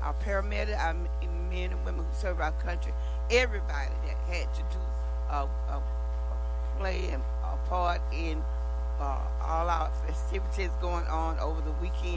our paramedics, our men and women who serve our country, everybody that had to do play and a part in all our festivities going on over the weekend.